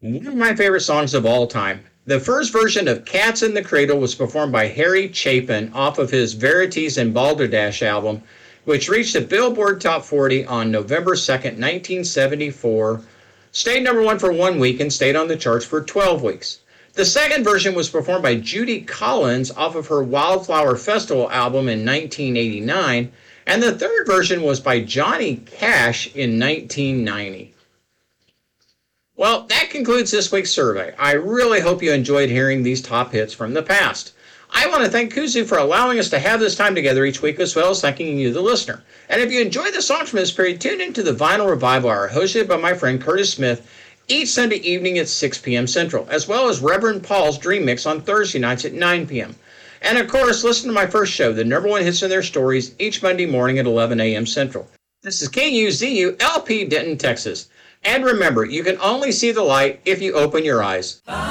One of my favorite songs of all time. The first version of Cats in the Cradle was performed by Harry Chapin off of his Verities and Balderdash album, which reached the Billboard Top 40 on November 2nd, 1974, stayed number one for 1 week, and stayed on the charts for 12 weeks. The second version was performed by Judy Collins off of her Wildflower Festival album in 1989, and the third version was by Johnny Cash in 1990. Well, that concludes this week's survey. I really hope you enjoyed hearing these top hits from the past. I want to thank Kudzu for allowing us to have this time together each week, as well as thanking you, the listener. And if you enjoy the songs from this period, tune into the Vinyl Revival Hour, hosted by my friend Curtis Smith, each Sunday evening at 6 p.m. Central, as well as Reverend Paul's Dream Mix on Thursday nights at 9 p.m. And of course, listen to my first show, The Number One Hits in Their Stories, each Monday morning at 11 a.m. Central. This is KUZU, LP Denton, Texas. And remember, you can only see the light if you open your eyes.